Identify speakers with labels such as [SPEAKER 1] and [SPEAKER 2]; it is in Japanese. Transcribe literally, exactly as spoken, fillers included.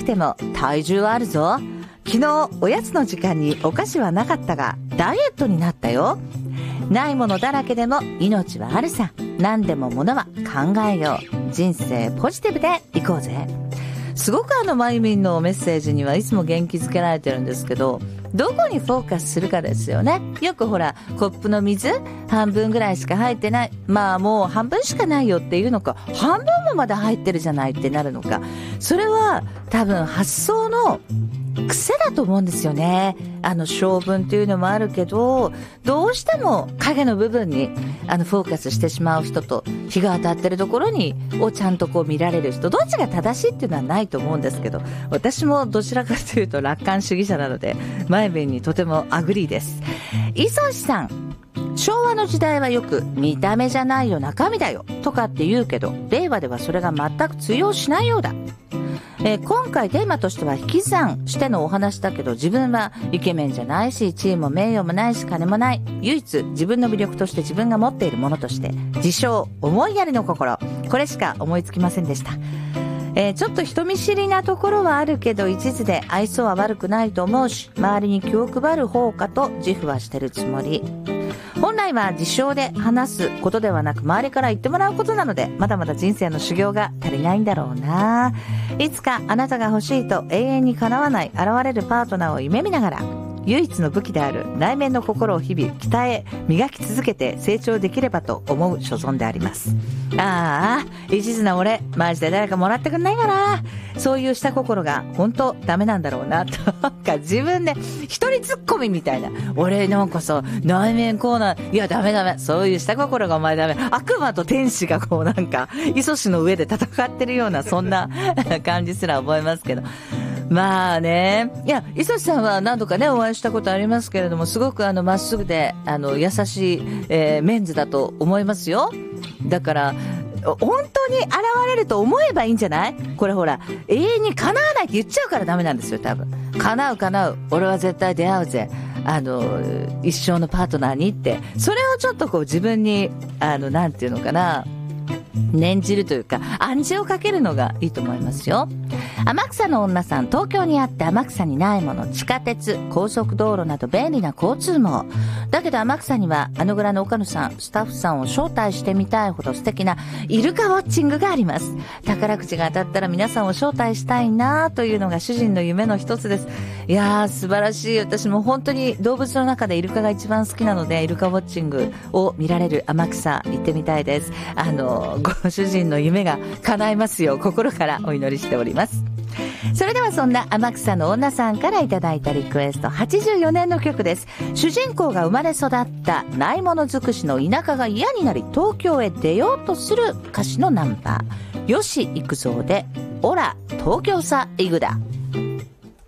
[SPEAKER 1] ても体重はあるぞ。昨日おやつの時間にお菓子はなかったがダイエットになったよ。ないものだらけでも命はあるさ。何でもものは考えよう。人生ポジティブでいこうぜ。すごくあのまゆみんのメッセージにはいつも元気づけられてるんですけど、どこにフォーカスするかですよね。よくほらコップの水半分ぐらいしか入ってない、まあもう半分しかないよっていうのか、半分もまだ入ってるじゃないってなるのか、それは多分発想の癖だと思うんですよね。あの性分っていうのもあるけど、どうしても影の部分にあのフォーカスしてしまう人と、日が当たってるところにをちゃんとこう見られる人、どっちが正しいっていうのはないと思うんですけど、私もどちらかというと楽観主義者なので前面にとてもアグリーです。磯志さん、昭和の時代はよく見た目じゃないよ中身だよとかって言うけど、令和ではそれが全く通用しないようだ。えー、今回テーマとしては引き算してのお話だけど、自分はイケメンじゃないし、地位も名誉もないし、金もない。唯一自分の魅力として自分が持っているものとして、自称思いやりの心、これしか思いつきませんでした。えー、ちょっと人見知りなところはあるけど、一途で愛想は悪くないと思うし、周りに気を配る方かと自負はしてるつもり。本来は自称で話すことではなく、周りから言ってもらうことなので、まだまだ人生の修行が足りないんだろうな。いつかあなたが欲しいと永遠に叶わない現れるパートナーを夢見ながら、唯一の武器である内面の心を日々鍛え磨き続けて成長できればと思う所存であります。ああ、一途な俺マジで誰かもらってくんないかな。そういう下心が本当ダメなんだろうなとか、自分で一人ツッコミみたいな、俺なんかさ内面こうな、いやダメダメ、そういう下心がお前ダメ、悪魔と天使がこうなんか磯しの上で戦ってるような、そんな感じすら覚えますけど、まあね、いや磯さんは何度かねお会いしたことありますけれども、すごくあのまっすぐであの優しい、えー、メンズだと思いますよ。だから本当に現れると思えばいいんじゃない？これほら永遠に叶わないって言っちゃうからダメなんですよ。多分叶う叶う、俺は絶対出会うぜ、あの一生のパートナーにって、それをちょっとこう自分にあのなんていうのかな、念じるというか暗示をかけるのがいいと思いますよ。天草の女さん、東京にあって天草にないもの、地下鉄、高速道路など便利な交通網だけど、天草にはあのぐらの岡野さん、スタッフさんを招待してみたいほど素敵なイルカウォッチングがあります。宝くじが当たったら皆さんを招待したいなというのが主人の夢の一つです。いやー素晴らしい。私も本当に動物の中でイルカが一番好きなので、イルカウォッチングを見られる天草行ってみたいです。あのご主人の夢が叶いますよう心からお祈りしております。それではそんな天草の女さんからいただいたリクエスト、はちじゅうよねんの曲です。主人公が生まれ育ったないもの尽くしの田舎が嫌になり東京へ出ようとする歌詞のナンバー、吉幾三でオラ東京さイグダ。